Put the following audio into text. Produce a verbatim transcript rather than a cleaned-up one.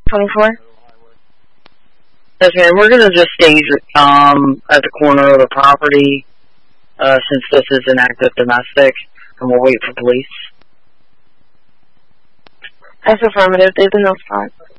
twenty-four. Yes, ma'am. We're going to just stage um, at the corner of the property uh, since this is an active domestic, and we'll wait for police. That's affirmative. They've been notified.